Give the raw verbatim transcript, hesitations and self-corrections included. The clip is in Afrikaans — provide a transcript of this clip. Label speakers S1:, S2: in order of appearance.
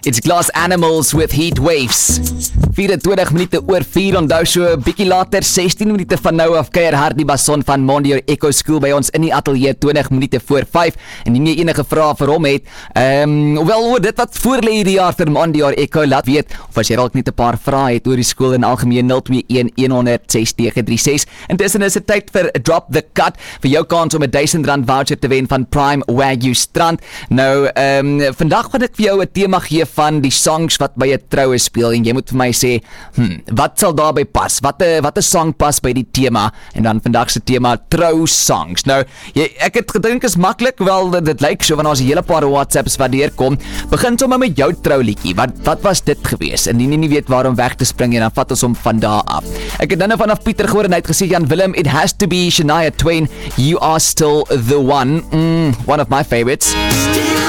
S1: It's Glass Animals with Heat Waves. vyf-en-twintig minute oor vier, onthou so bietjie later, sestien minute van nou af, kuier Hardy Basson van Mondial Echo School by ons in die ateljee, twintig minute voor vyf, en indien jy enige vrae vir hom het, um, wel oor dit wat voorlê hierdie jaar vir Mondial Echo, laat weet, of as jy dalk net 'n paar vrae het oor die skool in algemeen, nul twee een een honderd ses nege drie ses. Intussen is dit tyd vir Drop the Cut, vir jou kans om 'n duisend rand voucher te wen van Prime Wagyu Strand. Nou, um, vandag gaan ek vir jou 'n tema gee van die songs wat by 'n troue speel, en jy moet vir my sê, hmm, wat sal daarby pas? Wat 'n wat 'n song pas by die tema? En dan vandag se tema trou songs. Nou, jy, ek het gedink is maklik, wel dit, dit lyk so, want ons 'n hele paar WhatsApps wat deurkom. Begin sommer met jou trouliedjie. Wat wat was dit gewees? En nie nie weet waarom weg te spring en dan vat ons hom van daar af. Ek het nou vanaf Pieter gehoor en hy het gesê, Jan Willem, it has to be Shania Twain, You Are Still the One. Mm, one of my favorites.